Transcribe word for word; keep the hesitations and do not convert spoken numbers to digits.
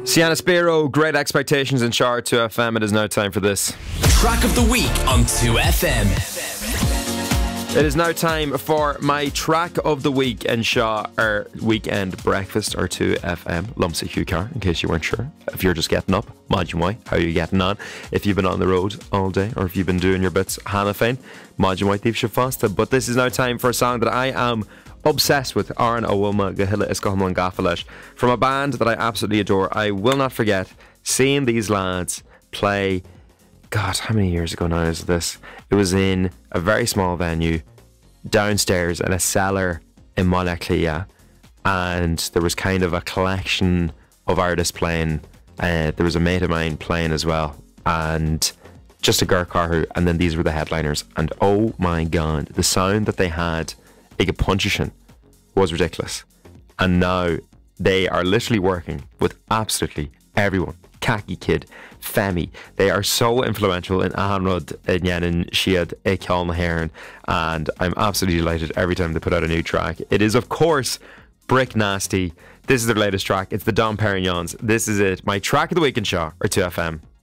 Sienna Spiro, Great Expectations in Shar two F M. It is now time for this. Track of the week on two F M. It is now time for my track of the week in Shaw, or weekend breakfast, or two F M. Lumps of Hugh Carr, in case you weren't sure. If you're just getting up, imagine why. How are you getting on? If you've been on the road all day, or if you've been doing your bits, Hannah Fane, imagine why Thief Shafasta. But this is now time for a song that I am obsessed with, Aaron Owilma Gahila Iskahumlan Gafalash, from a band that I absolutely adore. I will not forget seeing these lads play. God, how many years ago now is this? It was in a very small venue downstairs in a cellar in Monaclia, and there was kind of a collection of artists playing. Uh, there was a mate of mine playing as well, and just a Ger Carhu, and then these were the headliners. And oh my god, the sound that they had, Ige Punchishin, was ridiculous. And now they are literally working with absolutely everyone. Kaki Kid, Femi. They are so influential in Ahanrod, Nyanin, Shiad, Ekal Naharan, and I'm absolutely delighted every time they put out a new track. It is, of course, Brick Nasty. This is their latest track. It's the Dom Perignons. This is it. My track of the week in Shaw, or two F M.